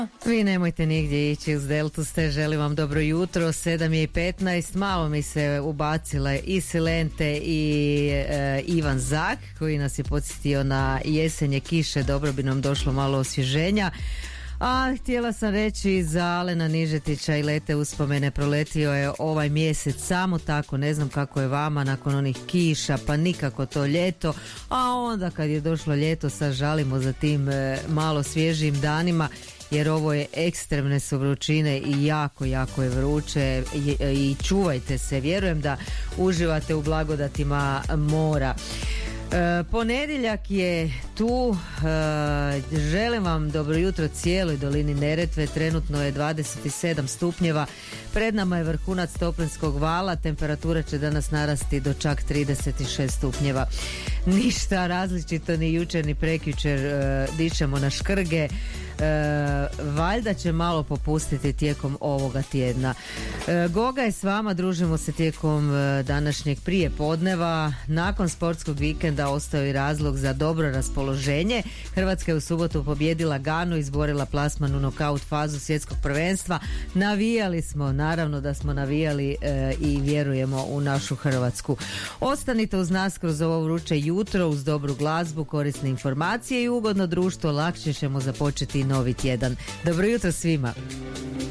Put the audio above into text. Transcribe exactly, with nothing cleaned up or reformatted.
Vi nemojte nigdje ići, uz Deltu ste, želim vam dobro jutro. Sedam je i petnaest, malo mi se ubacile i Silente i e, Ivan Zak koji nas je podsjetio na jesenje kiše, dobro bi nam došlo malo osvježenja. A htjela sam reći za Alena Nižetića i Lete uspomene, proletio je ovaj mjesec samo tako, ne znam kako je vama nakon onih kiša, pa nikako to ljeto, a onda kad je došlo ljeto sad žalimo za tim e, malo svježijim danima, jer ovo je ekstremne su vrućine i jako, jako je vruće i, i čuvajte se, vjerujem da uživate u blagodatima mora. E, ponedjeljak je tu, e, želim vam dobro jutro cijeloj dolini Neretve, trenutno je dvadeset sedam stupnjeva, pred nama je vrhunac toplinskog vala, temperatura će danas narasti do čak trideset šest stupnjeva. Ništa različito ni jučer ni prekjučer, e, dišemo na škrge, E, valjda će malo popustiti tijekom ovoga tjedna. E, Goga je s vama, družimo se tijekom e, današnjeg prije podneva. Nakon sportskog vikenda ostao je razlog za dobro raspoloženje. Hrvatska je u subotu pobijedila Ganu, izborila plasman u nokaut fazu svjetskog prvenstva. Navijali smo, naravno da smo navijali e, i vjerujemo u našu Hrvatsku. Ostanite uz nas kroz ovo vruće jutro, uz dobru glazbu, korisne informacije i ugodno društvo, lakše ćemo započeti novi tjedan. Dobro jutro svima.